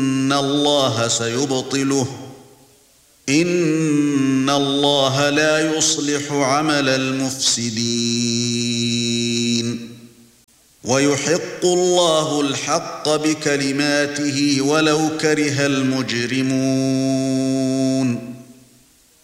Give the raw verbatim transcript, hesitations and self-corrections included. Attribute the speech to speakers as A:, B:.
A: إن الله سيبطله إن الله لا يصلح عمل المفسدين ويحق الله الحق بكلماته ولو كره المجرمون